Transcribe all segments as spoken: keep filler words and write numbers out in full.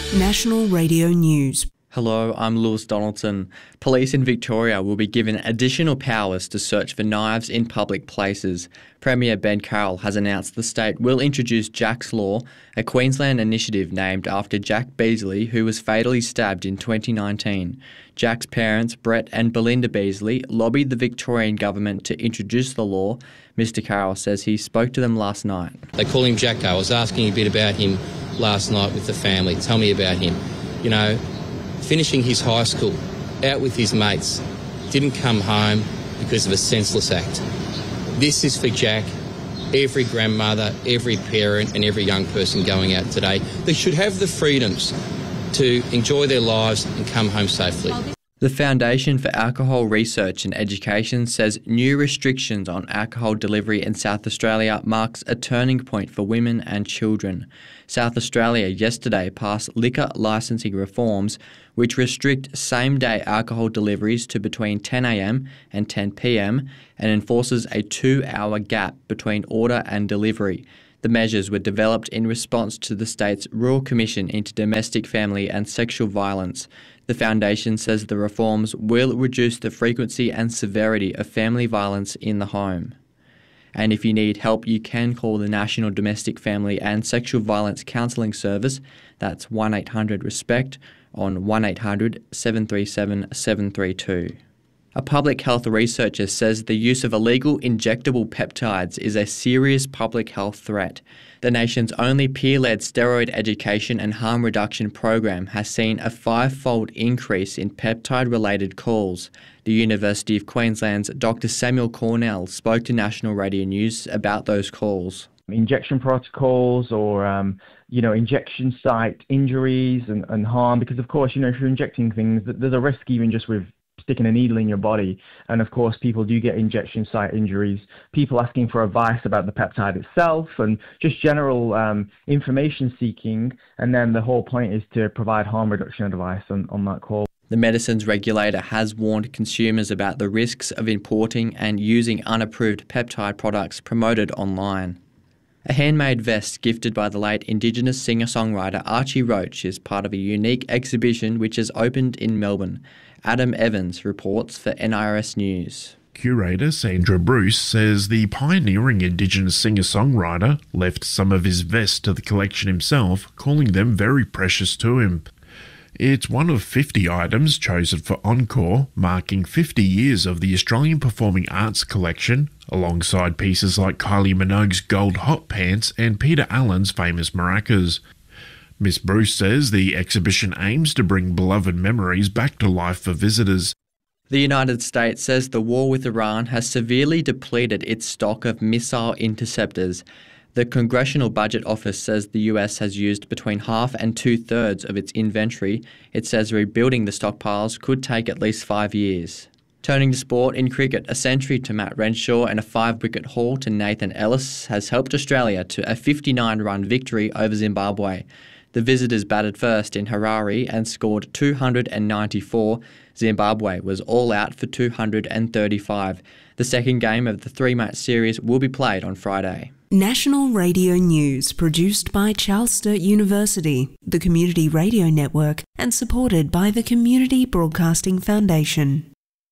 National Radio News. Hello, I'm Lewis Donaldson. Police in Victoria will be given additional powers to search for knives in public places. Premier Ben Carroll has announced the state will introduce Jack's Law, a Queensland initiative named after Jack Beazley, who was fatally stabbed in twenty nineteen. Jack's parents, Brett and Belinda Beazley, lobbied the Victorian government to introduce the law. Mister Carroll says he spoke to them last night. They call him Jack. I was asking a bit about him last night with the family. Tell me about him. You know, finishing his high school, out with his mates, didn't come home because of a senseless act. This is for Jack, every grandmother, every parent and every young person going out today. They should have the freedoms to enjoy their lives and come home safely. The Foundation for Alcohol Research and Education says new restrictions on alcohol delivery in South Australia marks a turning point for women and children. South Australia yesterday passed liquor licensing reforms which restrict same-day alcohol deliveries to between ten a m and ten p m and enforces a two-hour gap between order and delivery. The measures were developed in response to the state's Royal Commission into Domestic, Family and Sexual Violence. The Foundation says the reforms will reduce the frequency and severity of family violence in the home. And if you need help, you can call the National Domestic, Family and Sexual Violence Counselling Service. That's one eight hundred RESPECT on one eight hundred seven three seven seven three two. A public health researcher says the use of illegal injectable peptides is a serious public health threat. The nation's only peer-led steroid education and harm reduction program has seen a five-fold increase in peptide-related calls. The University of Queensland's Doctor Samuel Cornell spoke to National Radio News about those calls. Injection protocols or, um, you know, injection site injuries and, and harm, because, of course, you know, if you're injecting things, there's a risk even just with sticking a needle in your body. And of course, people do get injection site injuries, people asking for advice about the peptide itself and just general um, information seeking. And then the whole point is to provide harm reduction advice on, on that call. The medicines regulator has warned consumers about the risks of importing and using unapproved peptide products promoted online. A handmade vest gifted by the late Indigenous singer-songwriter Archie Roach is part of a unique exhibition which has opened in Melbourne. Adam Evans reports for N I R S News. Curator Sandra Bruce says the pioneering Indigenous singer-songwriter left some of his vests to the collection himself, calling them very precious to him. It's one of fifty items chosen for Encore, marking fifty years of the Australian Performing Arts collection, alongside pieces like Kylie Minogue's gold hot pants and Peter Allen's famous maracas. Miss Bruce says the exhibition aims to bring beloved memories back to life for visitors. The United States says the war with Iran has severely depleted its stock of missile interceptors. The Congressional Budget Office says the U S has used between half and two-thirds of its inventory. It says rebuilding the stockpiles could take at least five years. Turning to sport, in cricket, a century to Matt Renshaw and a five-wicket haul to Nathan Ellis has helped Australia to a fifty-nine run victory over Zimbabwe. The visitors batted first in Harare and scored two hundred ninety-four. Zimbabwe was all out for two hundred thirty-five. The second game of the three-match series will be played on Friday. National Radio News, produced by Charles Sturt University, the Community Radio Network, and supported by the Community Broadcasting Foundation.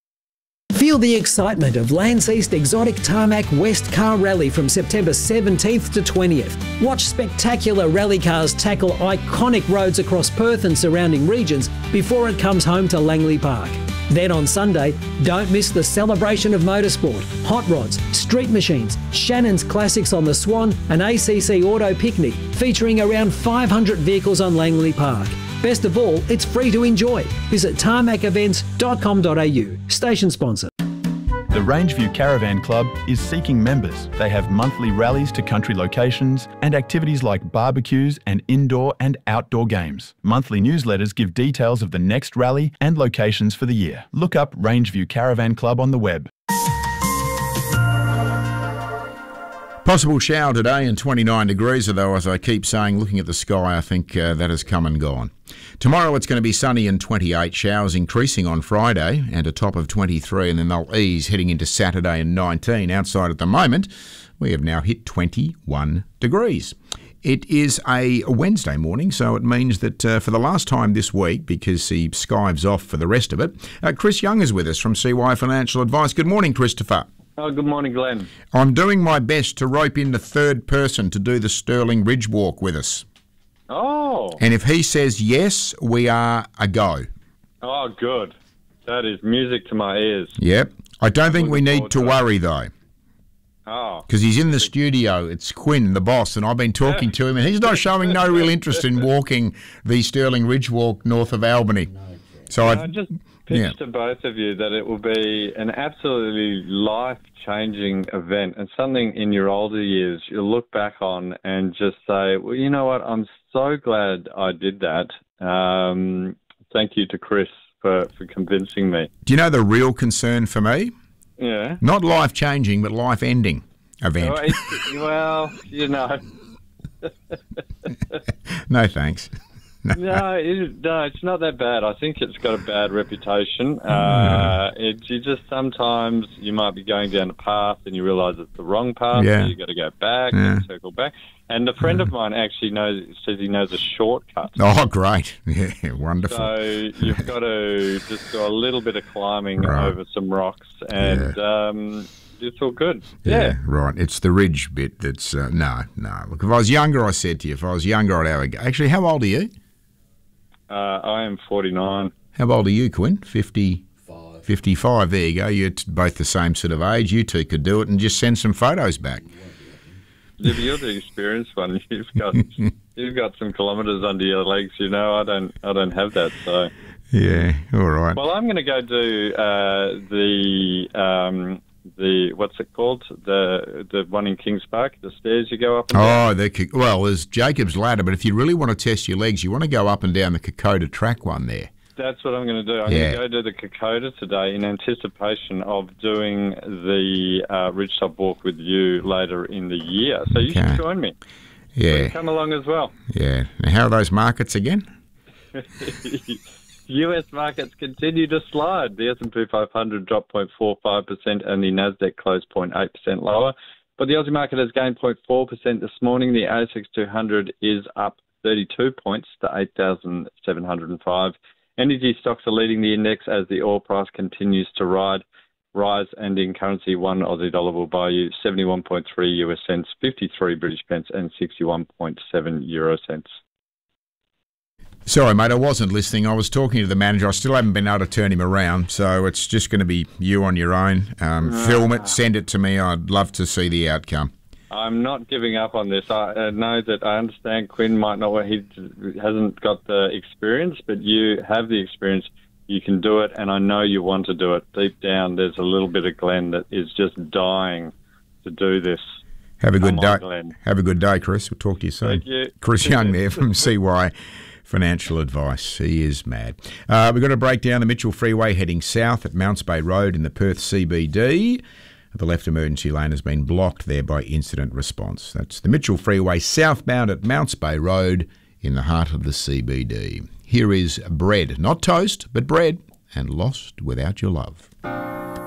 Feel the excitement of Lands East Exotic Tarmac West Car Rally from September seventeenth to twentieth. Watch spectacular rally cars tackle iconic roads across Perth and surrounding regions before it comes home to Langley Park. Then on Sunday, don't miss the celebration of motorsport, hot rods, street machines, Shannon's Classics on the Swan, and A C C Auto Picnic featuring around five hundred vehicles on Langley Park. Best of all, it's free to enjoy. Visit tarmac events dot com dot a u. Station sponsor. The Rangeview Caravan Club is seeking members. They have monthly rallies to country locations and activities like barbecues and indoor and outdoor games. Monthly newsletters give details of the next rally and locations for the year. Look up Rangeview Caravan Club on the web. Possible shower today and twenty-nine degrees, although as I keep saying, looking at the sky, I think uh, that has come and gone. Tomorrow it's going to be sunny and twenty-eight, showers increasing on Friday and a top of twenty-three, and then they'll ease heading into Saturday and nineteen. Outside at the moment, we have now hit twenty-one degrees. It is a Wednesday morning, so it means that uh, for the last time this week, because he skives off for the rest of it, uh, Chris Young is with us from C Y Financial Advice. Good morning, Christopher. Oh, good morning, Glenn. I'm doing my best to rope in the third person to do the Sterling Ridge Walk with us. Oh. And if he says yes, we are a go. Oh, good. That is music to my ears. Yep. I don't think we need to to worry, though. Oh. Because he's in the studio. It's Quinn, the boss, and I've been talking to him, and he's not showing no real interest in walking the Sterling Ridge Walk north of Albany. So I I just pitched yeah. to both of you that it will be an absolutely life-changing event and something in your older years you'll look back on and just say, well, you know what, I'm so glad I did that. Um, thank you to Chris for, for convincing me. Do you know the real concern for me? Yeah. Not life-changing, but life-ending event. Well, it's, well you know. No, thanks. no, it, no, it's not that bad. I think it's got a bad reputation. Uh, it, you just sometimes you might be going down a path and you realise it's the wrong path. Yeah. So you got to go back Yeah. and circle back. And a friend of mine actually knows says he knows a shortcut. Oh, great. Yeah, wonderful. So you've got to just do a little bit of climbing Right. over some rocks, and um, it's all good. Yeah, Yeah. right. It's the ridge bit that's... Uh, no, no. Look, if I was younger, I said to you, if I was younger, I'd have a go. Actually, how old are you? Uh, I am forty-nine. How old are you, Quinn? fifty-five. fifty-five, there you go. You're t- both the same sort of age. You two could do it and just send some photos back. You're the experienced one. You've got you've got some kilometres under your legs. You know, I don't I don't have that. So Yeah, all right. well, I'm going to go do uh, the um, the what's it called? The the one in Kings Park. The stairs you go up and down. Oh, the, K- well, there's Jacob's Ladder, but if you really want to test your legs, you want to go up and down the Kokoda track one there. That's what I'm going to do. I'm Yeah. going to go do the Kokoda today in anticipation of doing the uh, Ridgetop Walk with you later in the year. So you Okay. should join me. Yeah, Come along as well. yeah. Now, how are those markets again? U S markets continue to slide. The S and P five hundred dropped zero point four five percent and the Nasdaq closed zero point eight percent lower. But the Aussie market has gained zero point four percent this morning. The A S X two hundred is up thirty-two points to eight thousand seven hundred five. Energy stocks are leading the index as the oil price continues to ride, rise, and in currency, one Aussie dollar will buy you seventy-one point three U S cents, fifty-three British pence, and sixty-one point seven euro cents. Sorry, mate, I wasn't listening. I was talking to the manager. I still haven't been able to turn him around, so it's just going to be you on your own. Um, film it, send it to me. I'd love to see the outcome. I'm not giving up on this. I uh, know that I understand Quinn might not, he hasn't got the experience, but you have the experience. You can do it, and I know you want to do it. Deep down, there's a little bit of Glenn that is just dying to do this. Have a good Come on, day. Glenn. Have a good day, Chris. We'll talk to you soon. Thank you. Chris Young there from C Y Financial Advice. He is mad. Uh, we've got to break down the Mitchell Freeway heading south at Mounts Bay Road in the Perth C B D. The left emergency lane has been blocked there by incident response. That's the Mitchell Freeway southbound at Mounts Bay Road in the heart of the C B D. Here is Bread, not toast, but bread, and Lost Without Your Love.